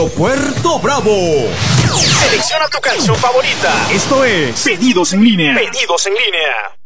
Puerto Bravo. Selecciona tu canción favorita. Esto es Pedidos en Línea. Pedidos en Línea.